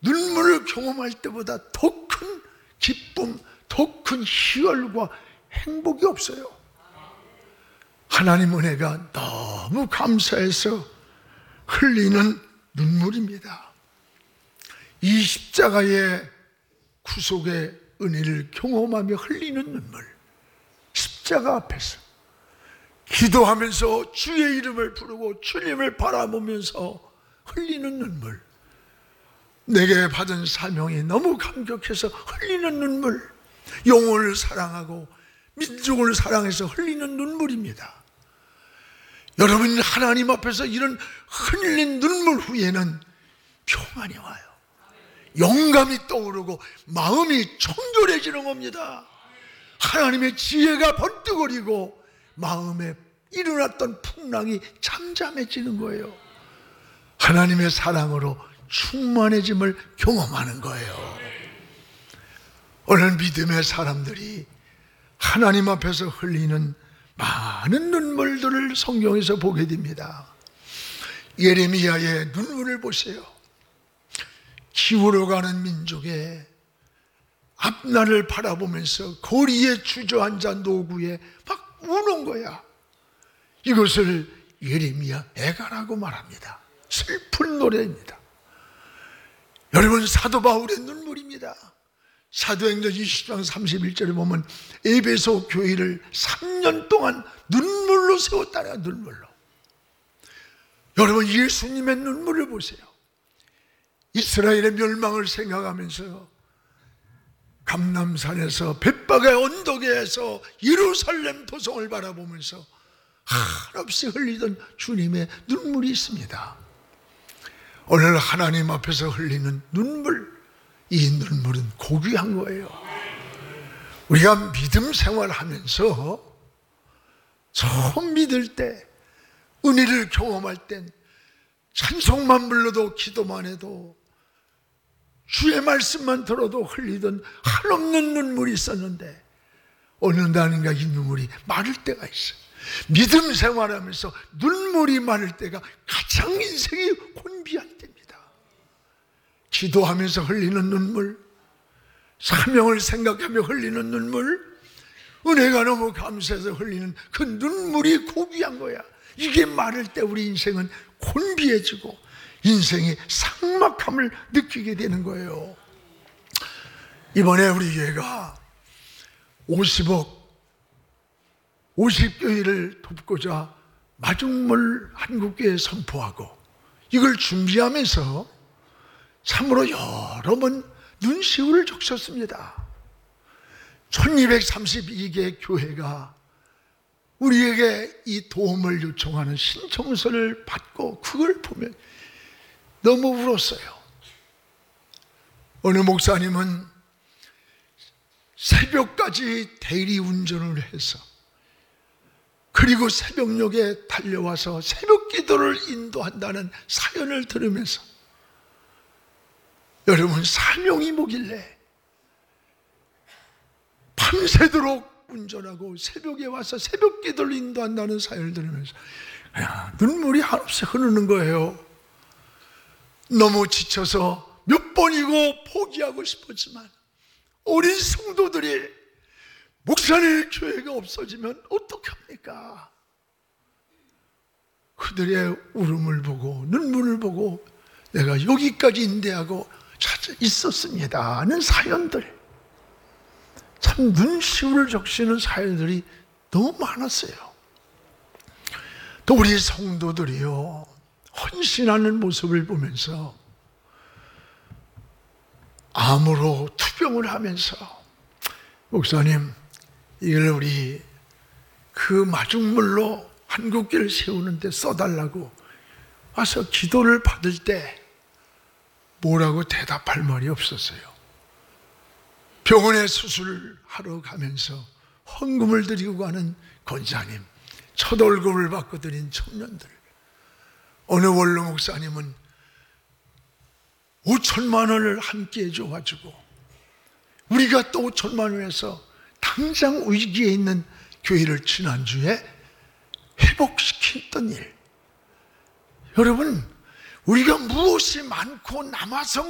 눈물을 경험할 때보다 더 큰 기쁨, 더 큰 희열과 행복이 없어요. 하나님 은혜가 너무 감사해서 흘리는 눈물입니다. 이 십자가의 구속의 은혜를 경험하며 흘리는 눈물, 십자가 앞에서 기도하면서 주의 이름을 부르고 주님을 바라보면서 흘리는 눈물, 내게 받은 사명이 너무 감격해서 흘리는 눈물, 영혼을 사랑하고 민족을 사랑해서 흘리는 눈물입니다. 여러분, 하나님 앞에서 이런 흘린 눈물 후에는 평안이 와요. 영감이 떠오르고 마음이 청결해지는 겁니다. 하나님의 지혜가 번뜩거리고 마음에 일어났던 풍랑이 잠잠해지는 거예요. 하나님의 사랑으로 충만해짐을 경험하는 거예요. 오늘 믿음의 사람들이 하나님 앞에서 흘리는 많은 눈물들을 성경에서 보게 됩니다. 예레미야의 눈물을 보세요. 기울어가는 민족의 앞날을 바라보면서 거리에 주저앉아 노구에 막 우는 거야. 이것을 예레미야 애가라고 말합니다. 슬픈 노래입니다. 여러분, 사도 바울의 눈물입니다. 사도행전 20장 31절에 보면 에베소 교회를 3년 동안 눈물로 세웠다네요. 눈물로. 여러분, 예수님의 눈물을 보세요. 이스라엘의 멸망을 생각하면서 감람산에서 벳박의 언덕에서 예루살렘 도성을 바라보면서 한없이 흘리던 주님의 눈물이 있습니다. 오늘 하나님 앞에서 흘리는 눈물, 이 눈물은 고귀한 거예요. 우리가 믿음 생활하면서 처음 믿을 때, 은혜를 경험할 땐 찬송만 불러도 기도만 해도 주의 말씀만 들어도 흘리던 한없는 눈물이 있었는데 어느 날인가 이 눈물이 마를 때가 있어요. 믿음 생활하면서 눈물이 마를 때가 가장 인생이 곤비한 때입니다. 기도하면서 흘리는 눈물, 사명을 생각하며 흘리는 눈물, 은혜가 너무 감사해서 흘리는 그 눈물이 고귀한 거야. 이게 마를 때 우리 인생은 곤비해지고 인생의 삭막함을 느끼게 되는 거예요. 이번에 우리 교회가 50교회를 돕고자 마중물 한국교회 선포하고 이걸 준비하면서 참으로 여러 번 눈시울을 적셨습니다. 1232개 교회가 우리에게 이 도움을 요청하는 신청서를 받고 그걸 보면 너무 울었어요. 어느 목사님은 새벽까지 대리 운전을 해서 그리고 새벽녘에 달려와서 새벽 기도를 인도한다는 사연을 들으면서 여러분, 사명이 뭐길래 밤새도록 운전하고 새벽에 와서 새벽 기도를 인도한다는 사연을 들으면서 눈물이 한없이 흐르는 거예요. 너무 지쳐서 몇 번이고 포기하고 싶었지만 어린 성도들이 목사님 교회가 없어지면 어떡합니까? 그들의 울음을 보고 눈물을 보고 내가 여기까지 인대하고 찾아 있었습니다 하는 사연들, 참 눈시울을 적시는 사연들이 너무 많았어요. 또 우리 성도들이요, 헌신하는 모습을 보면서 암으로 투병을 하면서 목사님, 이걸 우리 그 마중물로 한국교회를 세우는데 써달라고 와서 기도를 받을 때 뭐라고 대답할 말이 없었어요. 병원에 수술하러 가면서 헌금을 드리고 가는 권사님, 첫 월급을 받고 드린 청년들, 어느 원로 목사님은 5천만 원을 함께 해줘가지고 우리가 또 5천만 원에서 당장 위기에 있는 교회를 지난주에 회복시켰던 일. 여러분, 우리가 무엇이 많고 남아서